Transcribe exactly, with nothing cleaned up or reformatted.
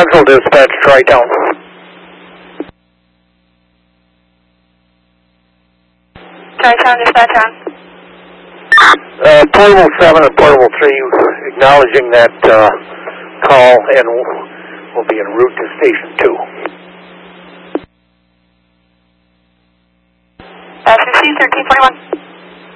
Central Dispatch, Tri-Town. Tri-Town Dispatch on. Uh, Portable seven and Portable three acknowledging that uh, call and will be en route to Station two. Uh, fifteen thirteen forty-one.